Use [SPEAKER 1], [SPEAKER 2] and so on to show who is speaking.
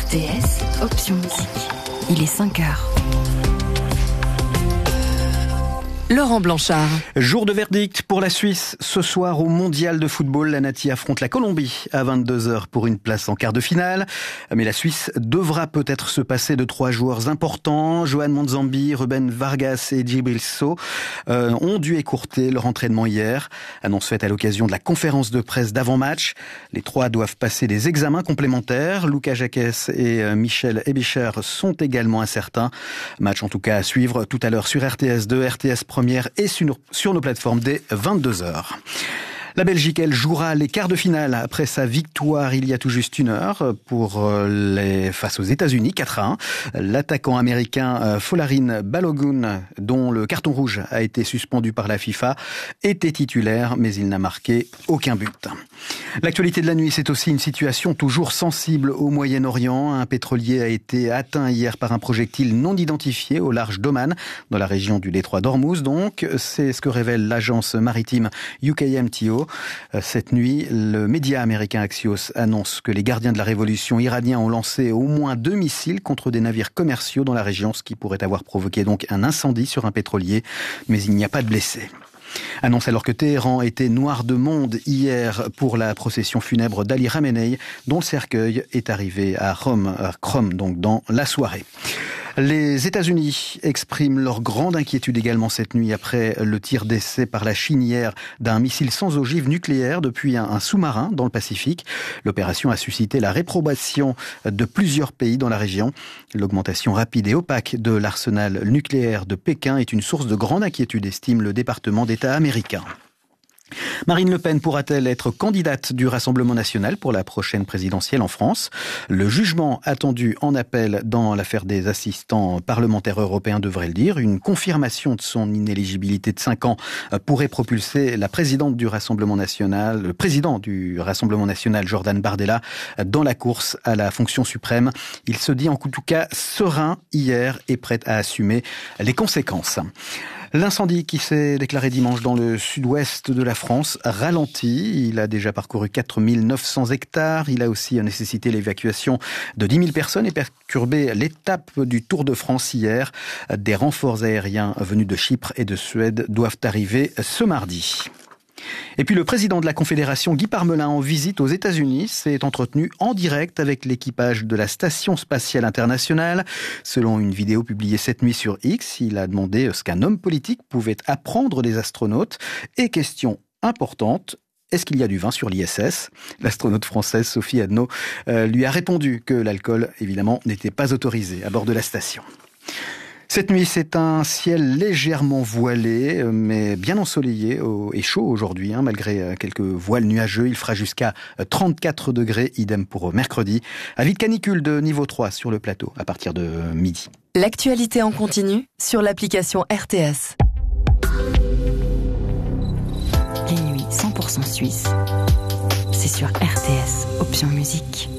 [SPEAKER 1] RTS, option musique. Il est 5 heures. Laurent Blanchard.
[SPEAKER 2] Jour de verdict pour la Suisse. Ce soir au Mondial de football, la Nati affronte la Colombie à 22h pour une place en quart de finale. Mais la Suisse devra peut-être se passer de 3 joueurs importants. Johan Monzambi, Ruben Vargas et Djibril Sow ont dû écourter leur entraînement hier. Annonce faite à l'occasion de la conférence de presse d'avant-match. Les 3 doivent passer des examens complémentaires. Lucas Jacques et Michel Ebicher sont également incertains. Match en tout cas à suivre tout à l'heure sur RTS2, RTS Première et sur nos plateformes dès 22h. La Belgique, elle jouera les quarts de finale après sa victoire il y a tout juste 1 heure face aux États-Unis, 4-1. L'attaquant américain Folarin Balogun, dont le carton rouge a été suspendu par la FIFA, était titulaire, mais il n'a marqué aucun but. L'actualité de la nuit, c'est aussi une situation toujours sensible au Moyen-Orient. Un pétrolier a été atteint hier par un projectile non identifié au large d'Oman, dans la région du détroit d'Ormuz. Donc, c'est ce que révèle l'agence maritime UKMTO. Cette nuit, le média américain Axios annonce que les gardiens de la révolution iraniens ont lancé au moins 2 missiles contre des navires commerciaux dans la région, ce qui pourrait avoir provoqué donc un incendie sur un pétrolier, mais il n'y a pas de blessés. Annonce alors que Téhéran était noir de monde hier pour la procession funèbre d'Ali Khamenei, dont le cercueil est arrivé à Qom, donc dans la soirée. Les États-Unis expriment leur grande inquiétude également cette nuit après le tir d'essai par la Chine hier d'un missile sans ogive nucléaire depuis un sous-marin dans le Pacifique. L'opération a suscité la réprobation de plusieurs pays dans la région. L'augmentation rapide et opaque de l'arsenal nucléaire de Pékin est une source de grande inquiétude, estime le département d'État américain. Marine Le Pen pourra-t-elle être candidate du Rassemblement national pour la prochaine présidentielle en France ? Le jugement attendu en appel dans l'affaire des assistants parlementaires européens devrait le dire. Une confirmation de son inéligibilité de 5 ans pourrait propulser la présidente du Rassemblement national, le président du Rassemblement national, Jordan Bardella, dans la course à la fonction suprême. Il se dit en tout cas serein hier et prêt à assumer les conséquences. L'incendie qui s'est déclaré dimanche dans le sud-ouest de la France ralentit. Il a déjà parcouru 4900 hectares. Il a aussi nécessité l'évacuation de 10 000 personnes et perturbé l'étape du Tour de France hier. Des renforts aériens venus de Chypre et de Suède doivent arriver ce mardi. Et puis le président de la Confédération, Guy Parmelin, en visite aux États-Unis, s'est entretenu en direct avec l'équipage de la Station spatiale internationale. Selon une vidéo publiée cette nuit sur X, il a demandé ce qu'un homme politique pouvait apprendre des astronautes. Et question importante, est-ce qu'il y a du vin sur l'ISS ? L'astronaute française Sophie Adno lui a répondu que l'alcool, évidemment, n'était pas autorisé à bord de la station. Cette nuit, c'est un ciel légèrement voilé, mais bien ensoleillé et chaud aujourd'hui, malgré quelques voiles nuageux. Il fera jusqu'à 34 degrés, idem pour mercredi. Avis de canicule de niveau 3 sur le plateau à partir de midi.
[SPEAKER 1] L'actualité en continu sur l'application RTS. Les nuits 100% suisses, c'est sur RTS, option musique.